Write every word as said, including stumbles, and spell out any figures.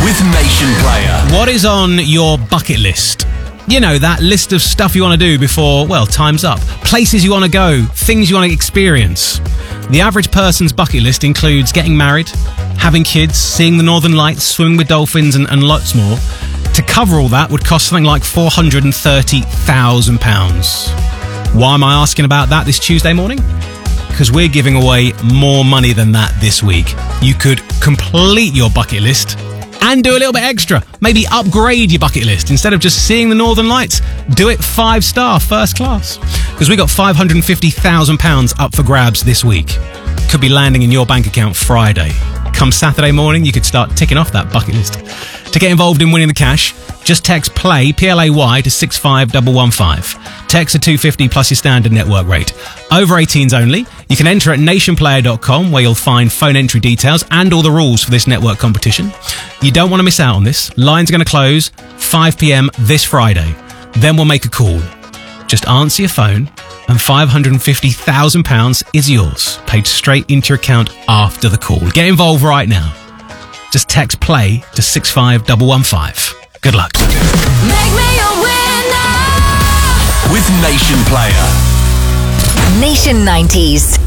with Nation Player. What is on your bucket list? You know, that list of stuff you want to do before, well, time's up. Places you want to go, things you want to experience. The average person's bucket list includes getting married, having kids, seeing the Northern Lights, swimming with dolphins, and, and lots more. To cover all that would cost something like four hundred thirty thousand pounds. Why am I asking about that this Tuesday morning? Because we're giving away more money than that this week. You could complete your bucket list and do a little bit extra. Maybe upgrade your bucket list. Instead of just seeing the Northern Lights, do it five star, first class. Because we got five hundred fifty thousand pounds up for grabs this week. Could be landing in your bank account Friday. Come Saturday morning, you could start ticking off that bucket list. To get involved in winning the cash, just text PLAY, P L A Y, to six five one one five. Text a two fifty plus your standard network rate. Over eighteens only. You can enter at nation player dot com, where you'll find phone entry details and all the rules for this network competition. You don't want to miss out on this. Lines are going to close five p.m. this Friday. Then we'll make a call. Just answer your phone and five hundred fifty thousand pounds is yours, paid straight into your account after the call. Get involved right now. Just text PLAY to six five one one five. Good luck. Make me a winner with Nation Player. Nation nineties.